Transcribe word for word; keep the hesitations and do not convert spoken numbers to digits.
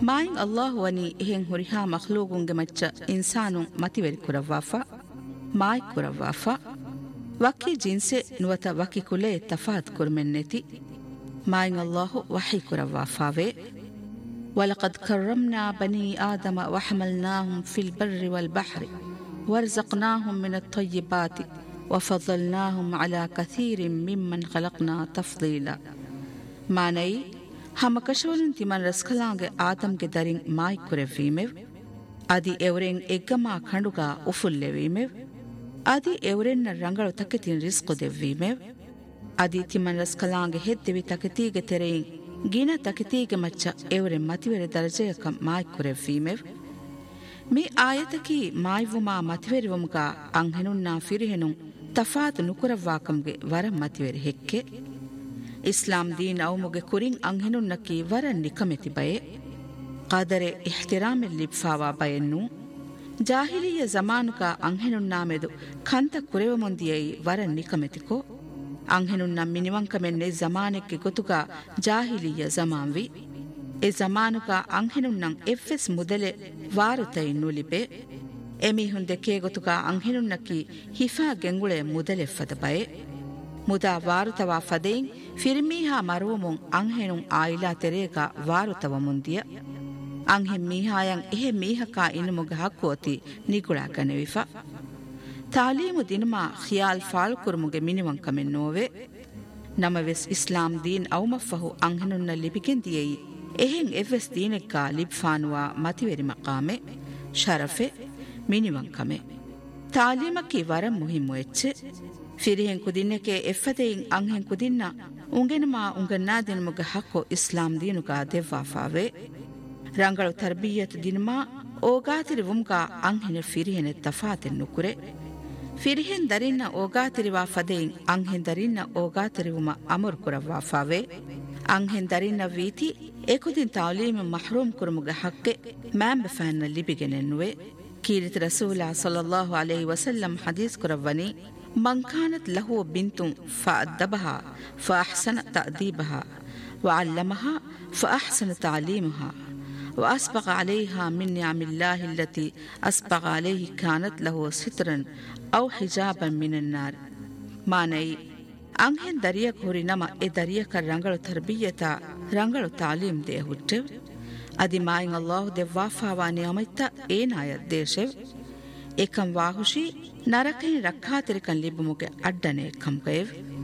ಮಾಯಿಂ ಅಲ್ಲಾಹ್ ವನಿ ಹೆಂ ಹುರಿಹಾ ಮಖ್ಲೂಗುಂಗೆ ಮಚ್ಚ ಇನ್ಸಾನು ಮತಿವೆರಿ ಕುರವ್ವಾಫಾ ಮಾಯ್ ಕುರವ್ವಾಫಾ ವಕಿ ಜಿನ್ಸೆ ನುವತ ವಕಿ ಕುಲೆ ತಫಾತ್ ಕುರ್ಮೆನ್ನೆತಿ ಮಾಯಿಂ ಅಲ್ಲಾಹ್ ವಹಿ ಕುರವ್ವಾಫಾವೆ ولقد كرمنا بني آدم وحملناهم في البر والبحر ورزقناهم من الطيبات وفضلناهم على كثير ممن خلقنا تفضيلا معنی هم کشولن تیمن رسکلانگه آدمگه درین مای کرفیمه ادی اورین اگما کھنڈوگا افلویمه ادی اورین رنگلو تکتین رزق دیویمه ادی تیمن رسکلانگه هدوی تکتیگه ترین گینا تکتیگه مچ اورین متیور درجهکم مای کرفیمه می آیتکی مایوما متیورವಮುಗಾ ಅಂಹೆನುನ್ನಾ ಫಿರಿಹೆನು ತಫಾತ್ ನುಕರವಾಕಂಗೆ ವರ ಮತಿವೆರಿ ಹೆಕ್ಕೆ ಇಸ್ಲಾಂ ದೀನ್ ಅವಮುಗೆ ಕುರಿಂ ಅಂಹೆನುನ್ನಕಿ ವರ ನಿಕಮೆತಿ ಬಯೆ ಕಾದರೆ ಇಹ್ತಿರಾಮೆಲ್ ಲಿಬ್ಫಾವಾ ಬಯನ್ನು ಜಾಹಿಲಿಯ ಜಮಾನುಕ ಅಂಹೆನುನ್ನಾಮೆದು ಖಂತ ಕುರೆವಮೊಂದಿಯೈ ವರ ನಿಕಮೆತಿಕೋ ಅಂಹೆನುನ್ನ ಮಿನಿವಂಕಮೆನ್ನೆ ಜಮಾನೆಕ್ಕೆ ಗೊತುಗ ಜಾಹಿಲಿಯ ಜಮಾನ್ವಿ ಎ ಜಮಾನುಕ ಅಂಹೆನುನ್ನಂ ಎಫ್ಎಸ್ ಮುದಲೆ ವಾರುತೈ ನುಲಿಬೆ ಎಮಿಹುನ್ ದೆಕೆ ಗೊತುಗ ಅಂಹೆನುನ್ನಕಿ ಹಿಫಾ ಗೆಂಗುಳೆ ಮುದಲೆಫದ ಬಯೆ ಮುದಾ ವಾರುತವಾ ಫದೇಂ ಫಿರ್ಮೀಹಾ ಮರುವಮುಂ ಅಂಹೆನುಂ ಆಯಿಲಾ ತೆರೇಗ ವಾರುತವ ಮುಂದಿಯ ಅಂಹೆಂ ಮೀಹಾಯಂ ಎಹೆ ಮೀಹಕಾ ಇನುಮುಗ ಹಕ್ಕುವತಿ ನಿಗುಳಾ ಗನೆವಿಫಾ ತಾಲೀಮು ದಿನಮಾ ಖಿಯಾಲ್ ಫಾಲ್ ಕುರುಮುಗೆ ಮಿನಿವಂಕಮೆನ್ ನೋವೆ ನಮವೆಸ್ ಇಸ್ಲಾಂ ದೀನ್ ಔಮಫಹು ಅಂಹೆನುನ್ನ ಲಿಬಿಗೆಂದಿಯೈ ಎಹೆಂ ಎವ್ವೆಸ್ ದೀನೆಕ್ಕಾ ಲಿಬ್ಫಾನುವಾ ಮತಿವೆರಿ ಮಕಾಮೆ ಶರಫೆ ಮಿನಿವಂಕಮೆ ತಾಲೀಮಕ್ಕಿ ವರ ಮುಹಿಮ್ಮು ಎಚ್ಚೆ ಫಿರಿಹೆಂ ಕುದಿನ್ನಕೆ ಎಫ್ಫದೆಯಿಂ ಅಂಹೆಂ ಕುದಿನ್ನ ಉಂಗೆನಮಾ ಉಂಗನ್ನಾ ದಿನಮುಗ ಹಕ್ಕೋ ಇಸ್ಲಾಂ ದೀನುಗ ದೆವ್ವಾಫಾವೆ ರಂಗಳು ತರ್ಬಿಯತ್ ದಿನಮಾ ಓಗಾತಿರಿ ವುಮ್ಗಾ ಅಂಹೆನೆ ಫಿರಿಹೆನೆ ತಫಾತೆನ್ ನುಕುರೆ ಫಿರಿಹೆನ್ ದರಿನ್ನ ಓಗಾತಿರಿವಾ ಫದೆಯಿಂ ಅಂಹೆನ್ ದರಿನ್ನ ಓಗಾತಿರಿವುಮ ಅಮರು ಕುರವ್ವಾಫಾವೆ ಅಂಹೆನ್ ದರಿನ್ನ ವೀತಿ ಎಕುದಿನ್ ತಾಲೀಮ ಮಹ್ರೂಮ್ ಕುರುಮುಗ ಹಕ್ಕೆ ಮ್ಯಾಂಬೆ ಫ್ಯಾನ್ನ ಲಿಬಿಗೆನೆನ್ನುವೆ كيرت رسول الله صلى الله عليه وسلم حديث كربني من كانت له بنت فأدبها فأحسن تأديبها وعلمها فأحسن تعليمها وأسبغ عليها من نعم الله التي أسبغ عليه كانت له سترا أو حجابا من النار معنى أنهن دريك هوري نما إي دريك رنگل تربية رنگل تعليم ديه هجو ಅದಿ ಮಾಯಿಂ ಅಲ್ಲಾಹು ದೆವ್ವಾಫಾವಾ ನಿಯಮಿತ್ತ ಏನಾಯತ್ ದೇಶೆವ್ ಏಕಂ ವಾಹುಷಿ ನರಕೈ ರಕ್ಕಾತಿರಿಕನ್ ಲಿಬ್ಬುಮುಗೆ ಅಡ್ಡನೆ ಕಂಗಯವ್